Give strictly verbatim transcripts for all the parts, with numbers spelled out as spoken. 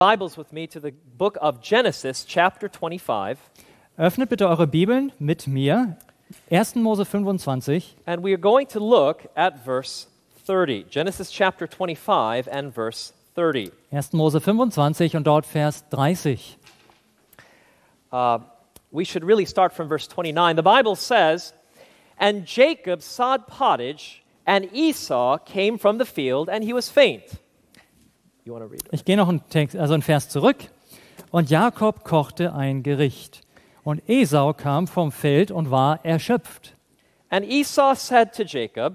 Bibles with me to the book of Genesis, chapter twenty-five. Öffnet bitte eure Bibeln mit mir, ersten Mose fünfundzwanzig. And we are going to look at verse thirty. Genesis chapter twenty-five and verse thirty. ersten Mose fünfundzwanzig und dort Vers dreißig. Uh, we should really start from verse twenty-nine. The Bible says, "And Jacob sowed pottage, and Esau came from the field, and he was faint." You want to read it? Ich gehe noch einen Text, also einen Vers zurück. Und Jakob kochte ein Gericht. Und Esau kam vom Feld und war erschöpft. And Esau said to Jacob,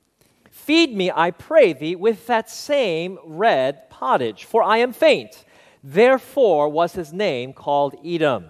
"Feed me, I pray thee, with that same red pottage, for I am faint." Therefore was his name called Edom.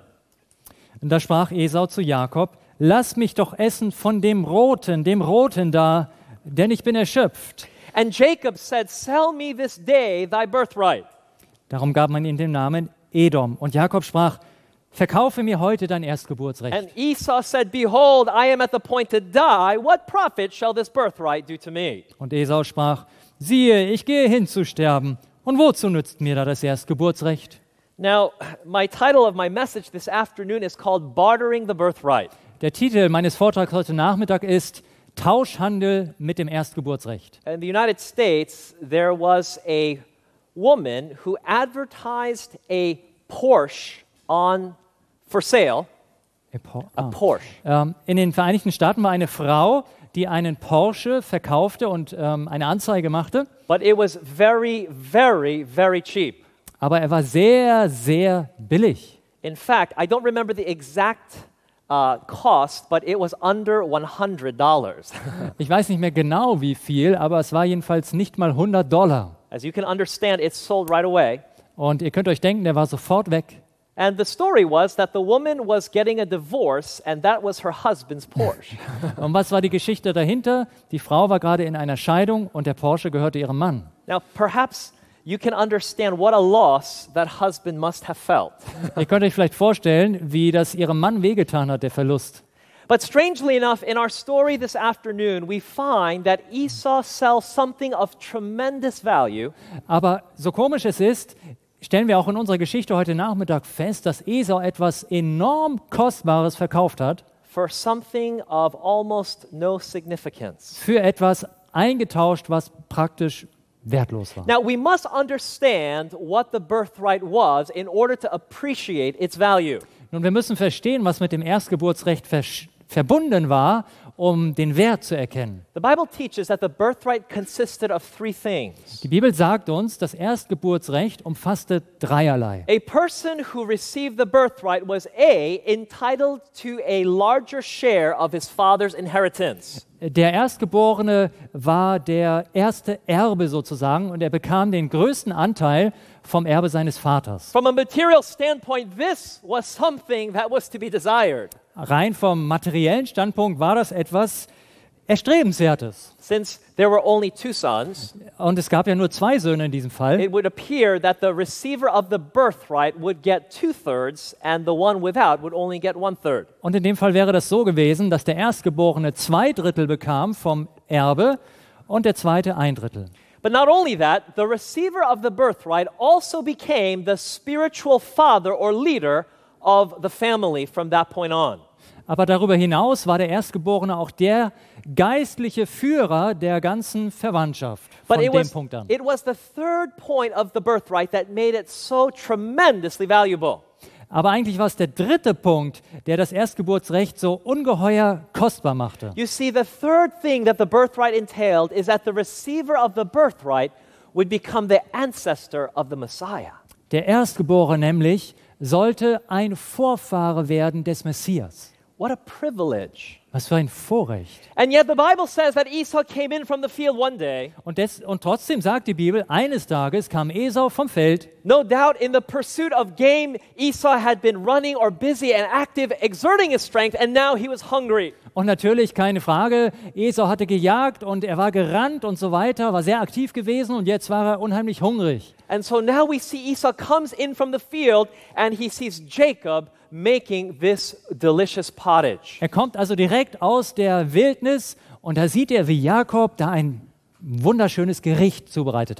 Und da sprach Esau zu Jakob: Lass mich doch essen von dem Roten, dem Roten da, denn ich bin erschöpft. And Jacob said, "Sell me this day thy birthright." Darum gab man ihm den Namen Edom. Und Jakob sprach: Verkaufe mir heute dein Erstgeburtsrecht. And Esau said, "Behold, I am at the point to die. What profit shall this birthright do to me?" Und Esau sprach: Siehe, ich gehe hin zu sterben. Und wozu nützt mir da das Erstgeburtsrecht? Now, my title of my message this afternoon is called Bartering the Birthright. Der Titel meines Vortrags heute Nachmittag ist Tauschhandel mit dem Erstgeburtsrecht. In the United States, there was a woman who advertised a Porsche on for sale. A, Por- A ah. Porsche. Ähm, in den Vereinigten Staaten war eine Frau, die einen Porsche verkaufte und ähm, eine Anzeige machte. But it was very, very, very cheap. Aber er war sehr, sehr billig. In fact, I don't remember the exact uh, cost, but it was under one hundred dollars. Ich weiß nicht mehr genau wie viel, aber es war jedenfalls nicht mal hundert Dollar. As you can understand, it sold right away. Und ihr könnt euch denken, der war sofort weg. And the story was that the woman was getting a divorce, and that was her husband's Porsche. Und was war die Geschichte dahinter? Die Frau war gerade in einer Scheidung und der Porsche gehörte ihrem Mann. Now, perhaps you can understand what a loss that husband must have felt. Ihr könnt euch vielleicht vorstellen, wie das ihrem Mann wehgetan hat, der Verlust. But strangely enough, in our story this afternoon, we find that Esau sells something of tremendous value. Aber so komisch es ist, stellen wir auch in unserer Geschichte heute Nachmittag fest, dass Esau etwas enorm Kostbares verkauft hat, For something of almost no significance. für etwas eingetauscht, was praktisch wertlos war. Now, we must understand what the birthright was in order to appreciate its value. Nun, wir müssen verstehen, was mit dem Erstgeburtsrecht versch- verbunden war, um den Wert zu erkennen. The Bible teaches that the birthright consisted of three things. Die Bibel sagt uns, das Erstgeburtsrecht umfasste dreierlei. A person who received the birthright was A, entitled to a larger share of his father's inheritance. Der Erstgeborene war der erste Erbe sozusagen und er bekam den größten Anteil vom Erbe seines Vaters. From a material standpoint, this was something that was to be desired. Rein vom materiellen Standpunkt war das etwas Erstrebenswertes. Since there were only two sons, Und es gab ja nur zwei Söhne in diesem Fall. it would appear that the receiver of the birthright would get two-thirds and the one without would only get one-third. Und in dem Fall wäre das so gewesen, dass der Erstgeborene zwei Drittel bekam vom Erbe und der zweite ein Drittel. But not only that, the receiver of the birthright also became the spiritual father or leader of the family from that point on. Aber darüber hinaus war der Erstgeborene auch der geistliche Führer der ganzen Verwandtschaft von But it dem was, Punkt an. it was the third point of the birthright that made it so tremendously valuable. Aber eigentlich war es der dritte Punkt, der das Erstgeburtsrecht so ungeheuer kostbar machte. You see, the third thing that the birthright entailed is that the receiver of the birthright would become the ancestor of the Messiah. Der Erstgeborene nämlich sollte ein Vorfahre werden des Messias. What a privilege. Was für ein Vorrecht. And yet the Bible says that Esau came in from the field one day. Und, des, und trotzdem sagt die Bibel, eines Tages kam Esau vom Feld. No doubt in the pursuit of game, Esau had been running or busy and active, exerting his strength, and now he was hungry. Und natürlich, keine Frage, Esau hatte gejagt und er war gerannt und so weiter, war sehr aktiv gewesen und jetzt war er unheimlich hungrig. And so now we see Esau comes in from the field and he sees Jacob making this delicious pottage. Er kommt also direkt aus der Wildnis und da sieht er, wie Jakob da ein wunderschönes Gericht zubereitet hat.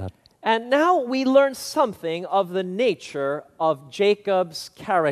And now we learn something of the nature of Jacob's character.